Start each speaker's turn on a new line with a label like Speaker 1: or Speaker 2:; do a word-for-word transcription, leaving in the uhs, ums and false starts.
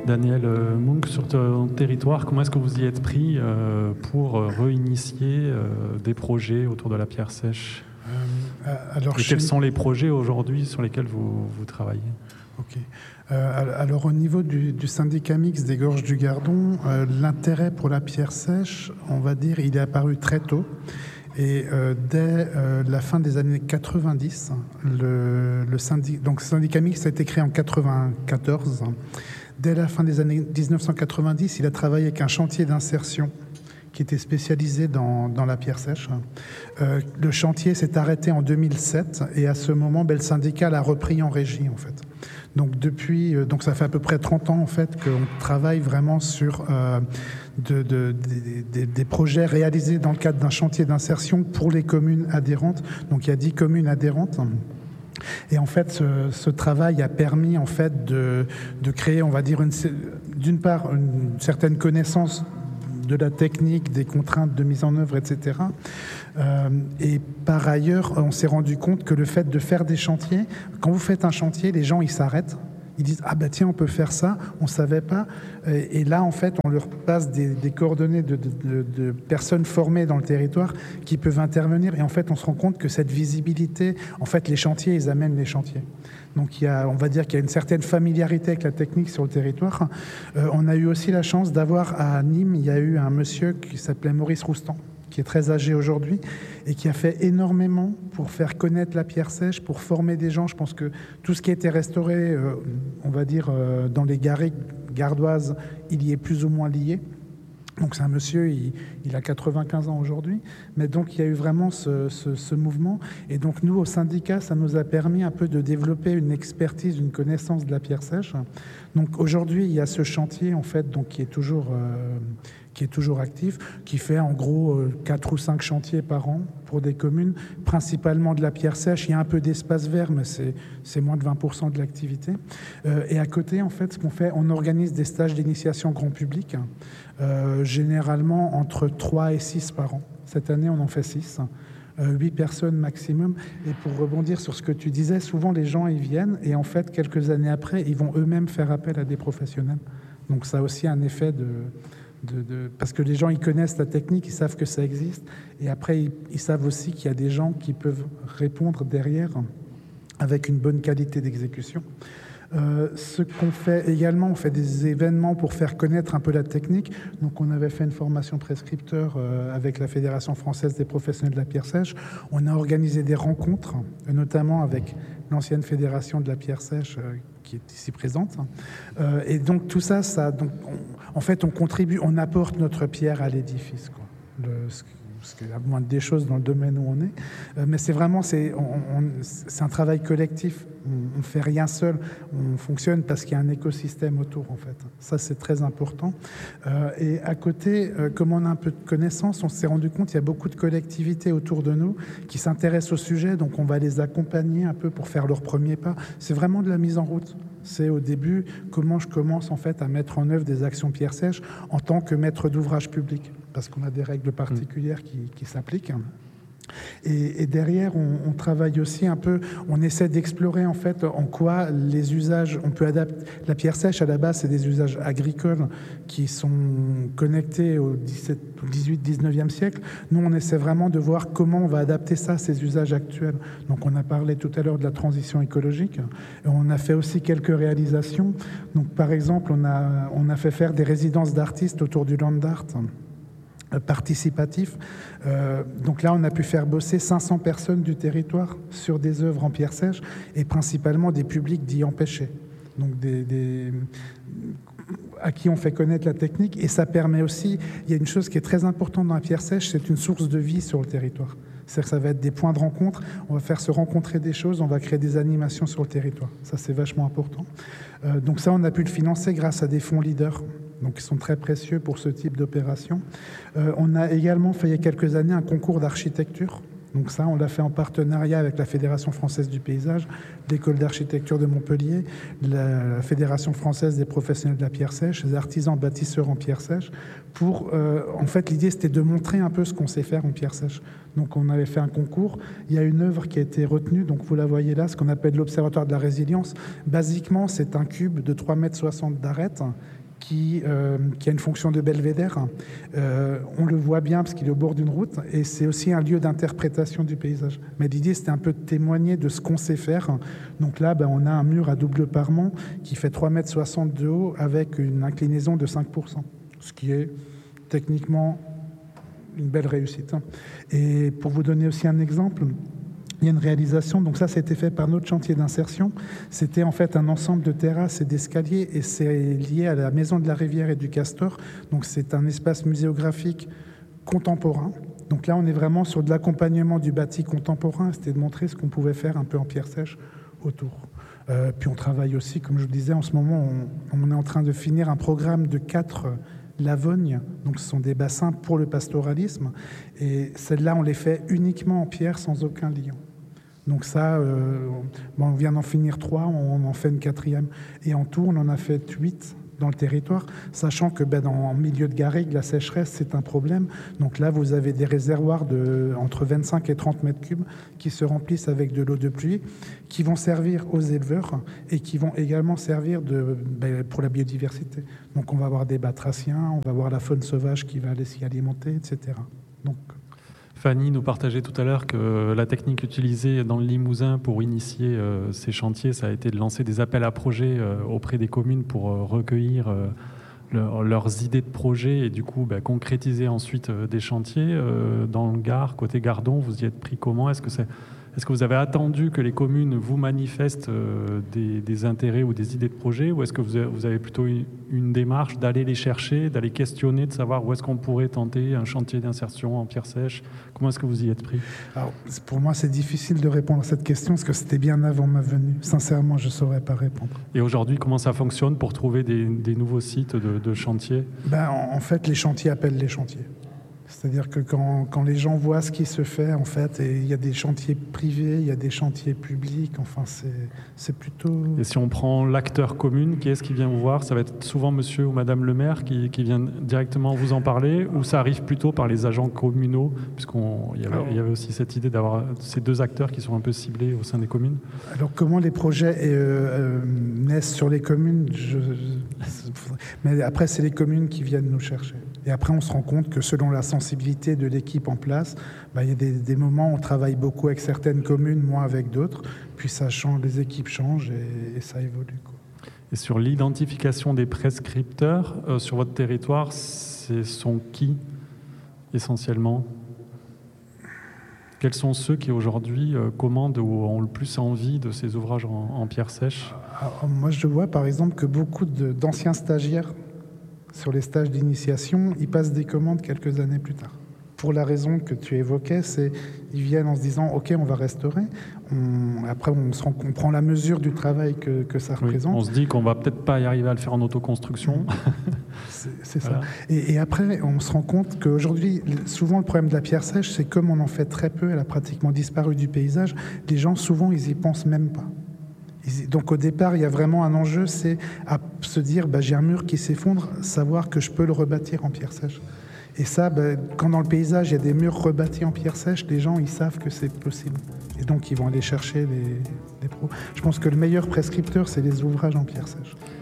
Speaker 1: Daniel Munk, sur ton territoire, comment est-ce que vous y êtes pris euh, pour réinitier euh, des projets autour de la pierre sèche euh, alors, Et quels sont les projets aujourd'hui sur lesquels vous, vous travaillez?
Speaker 2: Ok. Euh, alors au niveau du, du syndicat mixte des Gorges du Gardon, euh, l'intérêt pour la pierre sèche, on va dire, il est apparu très tôt. Et euh, dès euh, la fin des années quatre-vingt-dix, le, le syndic, donc, syndicat mixte a été créé en quatre-vingt-quatorze. Dès la fin des années dix-neuf cent quatre-vingt-dix, il a travaillé avec un chantier d'insertion qui était spécialisé dans, dans la pierre sèche. Euh, le chantier s'est arrêté en deux mille sept et à ce moment, ben, le syndicat l'a repris en régie en fait. Donc depuis, euh, donc ça fait à peu près trente ans en fait qu'on travaille vraiment sur euh, de, de, de, de, des projets réalisés dans le cadre d'un chantier d'insertion pour les communes adhérentes. Donc il y a dix communes adhérentes. Et en fait, ce, ce travail a permis en fait de, de créer, on va dire, une, d'une part, une certaine connaissance de la technique, des contraintes de mise en œuvre, et cetera. Euh, et par ailleurs, on s'est rendu compte que le fait de faire des chantiers, quand vous faites un chantier, les gens, ils s'arrêtent. Ils disent « Ah ben tiens, on peut faire ça, on ne savait pas ». Et là, en fait, on leur passe des, des coordonnées de, de, de, de personnes formées dans le territoire qui peuvent intervenir. Et en fait, on se rend compte que cette visibilité, en fait, les chantiers, ils amènent les chantiers. Donc, il y a, on va dire qu'il y a une certaine familiarité avec la technique sur le territoire. Euh, on a eu aussi la chance d'avoir à Nîmes, il y a eu un monsieur qui s'appelait Maurice Roustan, qui est très âgé aujourd'hui et qui a fait énormément pour faire connaître la pierre sèche, pour former des gens. Je pense que tout ce qui a été restauré, euh, on va dire, euh, dans les garrigues gardoises, il y est plus ou moins lié. Donc c'est un monsieur, il, il a quatre-vingt-quinze ans aujourd'hui, mais donc il y a eu vraiment ce, ce, ce mouvement. Et donc nous, au syndicat, ça nous a permis un peu de développer une expertise, une connaissance de la pierre sèche. Donc aujourd'hui, il y a ce chantier, en fait, donc, qui est toujours... Euh, qui est toujours actif, qui fait en gros quatre ou cinq chantiers par an pour des communes, principalement de la pierre sèche. Il y a un peu d'espace vert, mais c'est, c'est moins de vingt pour cent de l'activité. Euh, et à côté, en fait, ce qu'on fait, on organise des stages d'initiation grand public, euh, généralement entre trois et six par an. Cette année, on en fait six. Euh, huit personnes maximum. Et pour rebondir sur ce que tu disais, souvent les gens ils viennent et en fait, quelques années après, ils vont eux-mêmes faire appel à des professionnels. Donc ça a aussi un effet de... De, de, parce que les gens, ils connaissent la technique, ils savent que ça existe. Et après, ils, ils savent aussi qu'il y a des gens qui peuvent répondre derrière avec une bonne qualité d'exécution. Euh, ce qu'on fait également, on fait des événements pour faire connaître un peu la technique. Donc, on avait fait une formation prescripteur euh, avec la Fédération française des professionnels de la pierre sèche. On a organisé des rencontres, notamment avec l'ancienne Fédération de la pierre sèche euh, qui est ici présente. Euh, et donc, tout ça, ça donc, on, en fait, on contribue, on apporte notre pierre à l'édifice, quoi. Le, ce, parce qu'il y a moins des choses dans le domaine où on est. Euh, mais c'est vraiment, c'est, on, on, c'est un travail collectif. On ne fait rien seul. On fonctionne parce qu'il y a un écosystème autour, en fait. Ça, c'est très important. Euh, et à côté, euh, comme on a un peu de connaissances, on s'est rendu compte qu'il y a beaucoup de collectivités autour de nous qui s'intéressent au sujet. Donc, on va les accompagner un peu pour faire leurs premiers pas. C'est vraiment de la mise en route. C'est au début comment je commence en fait à mettre en œuvre des actions pierre sèche en tant que maître d'ouvrage public, parce qu'on a des règles particulières qui, qui s'appliquent. Et, et derrière, on, on travaille aussi un peu, on essaie d'explorer en fait en quoi les usages, on peut adapter. La pierre sèche à la base, c'est des usages agricoles qui sont connectés au dix-huit dix-neuvième siècle. Nous, on essaie vraiment de voir comment on va adapter ça à ces usages actuels. Donc, on a parlé tout à l'heure de la transition écologique. Et on a fait aussi quelques réalisations. Donc, par exemple, on a, on a fait faire des résidences d'artistes autour du land art participatif. Euh, donc là, on a pu faire bosser cinq cents personnes du territoire sur des œuvres en pierre sèche et principalement des publics dits empêchés. Donc des, des, à qui on fait connaître la technique. Et ça permet aussi, il y a une chose qui est très importante dans la pierre sèche, c'est une source de vie sur le territoire. C'est-à-dire que ça va être des points de rencontre, on va faire se rencontrer des choses, on va créer des animations sur le territoire. Ça, c'est vachement important. Euh, donc ça, on a pu le financer grâce à des fonds leaders, donc qui sont très précieux pour ce type d'opération. Euh, on a également fait il y a quelques années un concours d'architecture. Donc ça, on l'a fait en partenariat avec la Fédération française du paysage, l'École d'architecture de Montpellier, la Fédération française des professionnels de la pierre sèche, les artisans bâtisseurs en pierre sèche. Pour, euh, en fait, l'idée, c'était de montrer un peu ce qu'on sait faire en pierre sèche. Donc on avait fait un concours. Il y a une œuvre qui a été retenue, donc vous la voyez là, ce qu'on appelle l'Observatoire de la résilience. Basiquement, c'est un cube de trois mètres soixante d'arête qui, euh, qui a une fonction de belvédère. Euh, on le voit bien parce qu'il est au bord d'une route et c'est aussi un lieu d'interprétation du paysage. Mais l'idée, c'était un peu de témoigner de ce qu'on sait faire. Donc là, ben, on a un mur à double parement qui fait trois mètres soixante de haut avec une inclinaison de cinq pour cent, ce qui est techniquement une belle réussite. Et pour vous donner aussi un exemple, il y a une réalisation, donc ça, c'était fait par notre chantier d'insertion. C'était en fait un ensemble de terrasses et d'escaliers et c'est lié à la Maison de la Rivière et du Castor. Donc c'est un espace muséographique contemporain. Donc là, on est vraiment sur de l'accompagnement du bâti contemporain. C'était de montrer ce qu'on pouvait faire un peu en pierre sèche autour. Euh, puis on travaille aussi, comme je vous disais, en ce moment, on, on est en train de finir un programme de quatre lavognes. Donc ce sont des bassins pour le pastoralisme. Et celles-là, on les fait uniquement en pierre, sans aucun liant. Donc ça, euh, bon, on vient d'en finir trois, on en fait une quatrième. Et en tout, on en a fait huit dans le territoire, sachant que ben, dans, en milieu de garrigue, la sécheresse, c'est un problème. Donc là, vous avez des réservoirs de entre vingt-cinq et trente mètres cubes qui se remplissent avec de l'eau de pluie, qui vont servir aux éleveurs et qui vont également servir de, ben, pour la biodiversité. Donc on va avoir des batraciens, on va avoir la faune sauvage qui va aller s'y alimenter, et cetera. Donc...
Speaker 1: Fanny nous partageait tout à l'heure que la technique utilisée dans le Limousin pour initier euh, ces chantiers, ça a été de lancer des appels à projets euh, auprès des communes pour euh, recueillir euh, leur, leurs idées de projets et du coup bah, concrétiser ensuite euh, des chantiers. Euh, dans le Gard, côté Gardon, vous y êtes pris comment ? Est-ce que c'est... Est-ce que vous avez attendu que les communes vous manifestent euh, des, des intérêts ou des idées de projet, ou est-ce que vous avez, vous avez plutôt une, une démarche d'aller les chercher, d'aller questionner, de savoir où est-ce qu'on pourrait tenter un chantier d'insertion en pierre sèche ? Comment est-ce que vous y êtes pris ?
Speaker 2: Alors, pour moi, c'est difficile de répondre à cette question parce que c'était bien avant ma venue. Sincèrement, je ne saurais pas répondre.
Speaker 1: Et aujourd'hui, comment ça fonctionne pour trouver des, des nouveaux sites de, de chantiers ?
Speaker 2: Ben, en, en fait, les chantiers appellent les chantiers. C'est-à-dire que quand, quand les gens voient ce qui se fait, en fait, et il y a des chantiers privés, il y a des chantiers publics, enfin, c'est, c'est plutôt...
Speaker 1: Et si on prend l'acteur commune, qui est-ce qui vient vous voir ? Ça va être souvent monsieur ou madame le maire qui, qui vient directement vous en parler, ou ça arrive plutôt par les agents communaux, puisqu'il y avait, il y avait aussi cette idée d'avoir ces deux acteurs qui sont un peu ciblés au sein des communes ?
Speaker 2: Alors, comment les projets euh, euh, naissent sur les communes je, mais après, c'est les communes qui viennent nous chercher. Et après, on se rend compte que selon la sensibilité de l'équipe en place, bah, il y a des, des moments où on travaille beaucoup avec certaines communes, moins avec d'autres. Puis ça change, les équipes changent et, et ça évolue, quoi.
Speaker 1: Et sur l'identification des prescripteurs, euh, sur votre territoire, ce sont qui essentiellement ? Quels sont ceux qui aujourd'hui euh, commandent ou ont le plus envie de ces ouvrages en, en pierre sèche ?
Speaker 2: Alors, moi, je vois par exemple que beaucoup de, d'anciens stagiaires sur les stages d'initiation, ils passent des commandes quelques années plus tard. Pour la raison que tu évoquais, c'est ils viennent en se disant « Ok, on va restaurer ». Après, on, se rend, on prend la mesure du travail que, que ça représente.
Speaker 1: Oui, on se dit qu'on ne va peut-être pas y arriver à le faire en autoconstruction.
Speaker 2: C'est, c'est
Speaker 1: voilà.
Speaker 2: ça. Et, et après, on se rend compte qu'aujourd'hui, souvent, le problème de la pierre sèche, c'est comme on en fait très peu, elle a pratiquement disparu du paysage, les gens, souvent, ils y pensent même pas. Donc au départ, il y a vraiment un enjeu, c'est à se dire bah, j'ai un mur qui s'effondre, savoir que je peux le rebâtir en pierre sèche. Et ça, bah, quand dans le paysage, il y a des murs rebâtis en pierre sèche, les gens, ils savent que c'est possible. Et donc, ils vont aller chercher les, les pros. Je pense que le meilleur prescripteur, c'est les ouvrages en pierre sèche.